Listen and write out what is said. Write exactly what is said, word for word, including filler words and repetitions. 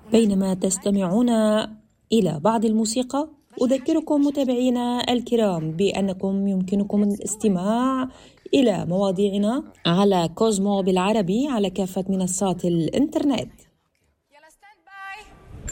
بينما تستمعون إلى بعض الموسيقى، أذكركم متابعينا الكرام بأنكم يمكنكم الاستماع إلى مواضيعنا على كوزمو بالعربي على كافة منصات الإنترنت.